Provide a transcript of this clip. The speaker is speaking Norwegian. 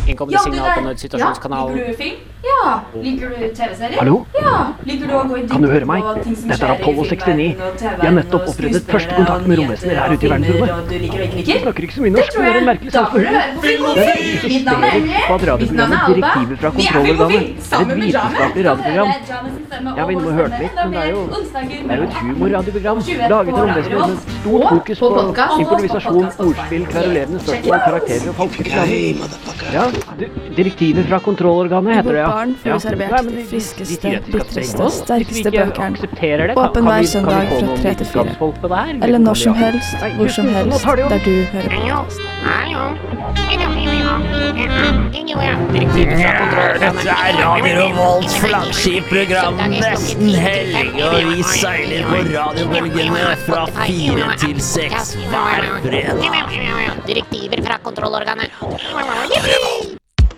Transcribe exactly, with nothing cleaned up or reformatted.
Innkommende signal på nødsituasjonskanalen. Ja, liker du film? Ja. Liker du tv-serier? Hallo? Ja. Liker du å gå i Kan du høre meg? på ting som Dette er skjer i Apollo sekstini. filmverdenen og Vi har nettopp opprettet første kontakt med romvesener her ute i verdensrommet. og du liker og ikke Jeg liker? snakker ikke så mye norsk, men det er en merkelig Da sans får for du høre humor. på Film og Det er Film. ikke Mitt navn er hysterisk på at Emilie. Mitt navn radioprogrammet er Alba. Direktiver fra Vi er Film og kontrollorganet Film, er et sammen med vitenskapelig James. radioprogram. James' stemme Jeg var inne og og hørte litt, men det er jo, onsdager det er jo et humorradioprogram tjue laget på av romvesener med Radio stort og fokus på på podcast. improvisasjon, Og på podcast. ordspill, kverulerende spørsmål, karakterer og falske reklamer. Ja, di- direktiver fra kontrollorganet heter det, ja. Barn får Ja. du servert Nei, men de de- friskeste, de sier at de skal bitreste, stenge oss. sterkeste Hvis vi ikke bøkene. aksepterer det, kan- Åpen kan hver vi- søndag kan vi få fra noen tre til fire. vitenskapsfolk på det her? Eller Kan når vi som ha- helst, Nei, hvor som nå helst, tar de opp. der du hører på. Dette er Radio Revolts flaggskipprogram Nesten Helg, og vi seiler på radiobølgene fra fire til seks hver fredag. Direktiver fra kontrollorganet.